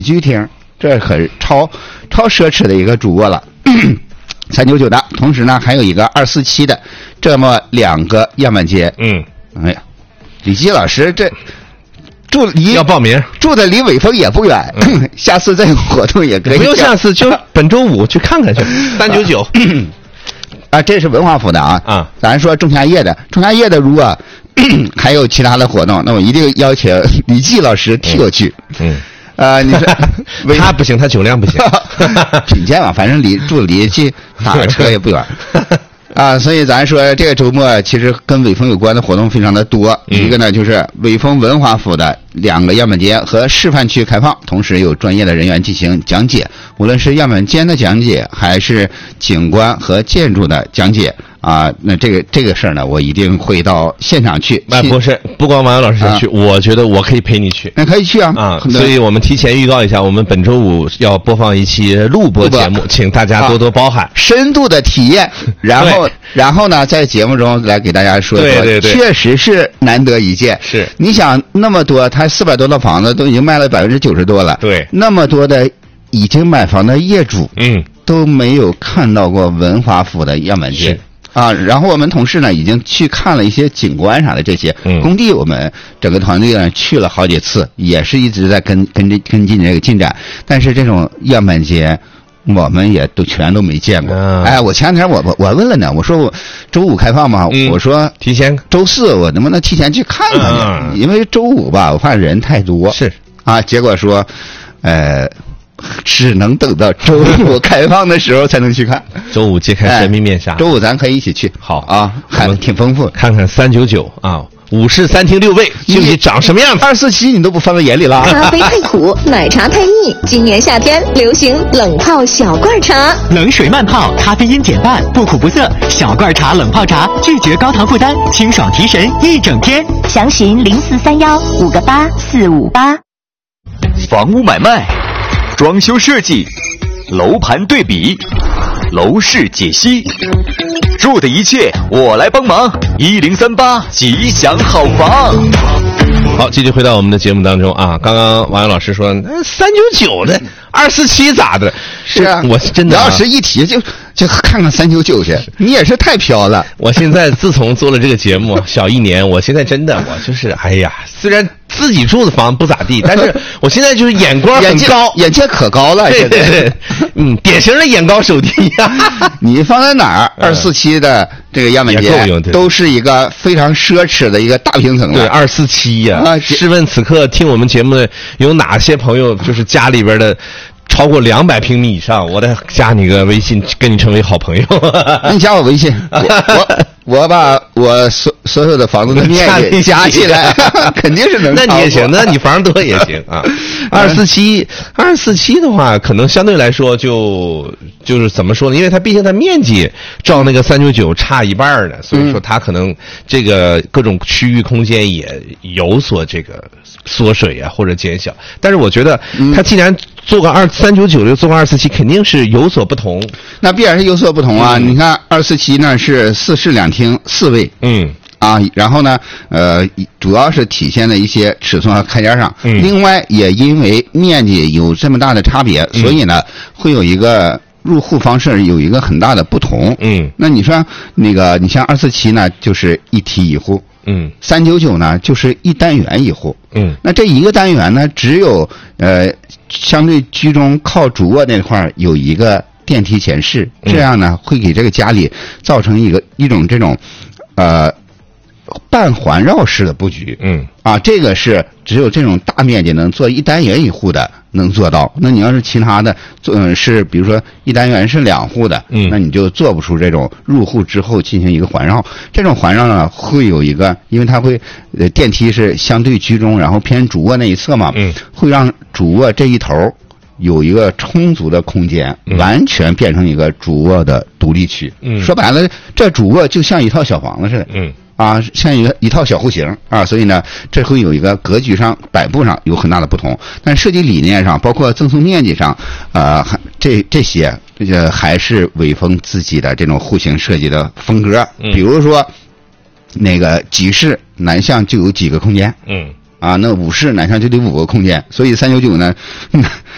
居厅，这很超奢侈的一个主卧了。399的，同时呢还有一个247的，这么2个样板间。哎呀，李基老师这要报名， 住的离伟峰也不远，下次再有活动也可以。 不用下次，就本周五去看看去。399 啊，这是文华府的啊。咱说仲夏夜的，如果还有其他的活动，那我一定邀请李基老师替我去。你说他不行，他酒量不行。 品鉴嘛，反正住离去打个车也不远。所以咱说这个周末其实跟伟峰有关的活动非常的多。一个呢就是伟峰文华府的2个样板间和示范区开放，同时有专业的人员进行讲解，无论是样板间的讲解还是景观和建筑的讲解那这个事儿呢，我一定会到现场去。 不是，不光王阳老师去，我觉得我可以陪你去。 那可以去所以我们提前预告一下，我们本周五要播放一期录播节目，请大家多多包涵， 深度的体验。然后呢，在节目中来给大家说一说， 对， 确实是难得一见。 是， 你想那么多，他400多套房子都已经卖了90%多了。 对， 那么多的已经买房的业主，都没有看到过文华府的样板间。然后我们同事呢已经去看了一些景观啥的这些工地，我们整个团队呢去了好几次，也是一直在跟进这个进展。但是这种样板间我们也全都没见过。我前两天我问了呢，我说我周五开放吗？我说提前周4我能不能提前去看看呢？因为周五吧，我怕人太多。 是结果说只能等到周五开放的时候才能去看。 周五揭开神秘面纱， 周五咱可以一起去。 好还挺丰富， 看看3995室3厅6卫究竟长什么样子。 247你都不放在眼里了。 咖啡太苦，奶茶太腻，今年夏天流行冷泡小罐茶， 冷水慢泡，咖啡因减半，不苦不涩，小罐茶冷泡茶，拒绝高糖负担，清爽提神一整天。 详询0431-58458。 房屋买卖、装修设计、楼盘对比、楼市解析，住的一切我来帮忙。1038吉祥好房。 好，继续回到我们的节目当中刚刚王阳老师说399的247咋的？ 是我真的要是一提就看看399去，你也是太飘了。 我现在自从做了这个节目小1年，我现在真的我就是虽然自己住的房不咋地，但是我现在就是眼光很高， 眼界可高了。 对，典型的眼高手低你放在哪儿？247的这个样板间都是一个非常奢侈的一个大平层了。 对，247呀。试问此刻听我们节目的有哪些朋友，就是家里边的超过200平米以上，我得加你个微信，跟你成为好朋友。 你加我微信，我把我所有的房子的面积加起来，肯定是能。 那你也行，那你房多也行247的话，可能相对来说就是怎么说呢？因为它毕竟它面积照那个399差一半的，所以说它可能这个各种区域空间也有所这个缩水或者减小。但是我觉得它既然做个399就做个247，肯定是有所不同。 那必然是有所不同啊！你看247呢是4室2厅4卫，然后呢主要是体现在一些尺寸和开间上。另外也因为面积有这么大的差别，所以呢会有一个入户方式有一个很大的不同。那你说你像247呢就是一梯一户，399呢就是一单元一户。那这一个单元呢只有相对居中靠主卧那块有一个电梯前室，这样呢会给这个家里造成一种这种半环绕式的布局。这个是只有这种大面积能做一单元一户的能做到。那你要是其他的是比如说一单元是2户的，那你就做不出这种入户之后进行一个环绕。这种环绕呢会有一个，因为它会电梯是相对居中，然后偏主卧那一侧嘛，会让主卧这一头有一个充足的空间，完全变成一个主卧的独立区。说白了，这主卧就像一套小房子似的。像一套小户型所以呢，这会有一个格局上、摆布上有很大的不同。但设计理念上，包括赠送面积上，这些还是伟峰自己的这种户型设计的风格。比如说，那个几室南向就有几个空间。那5室南向就得5个空间，所以399呢，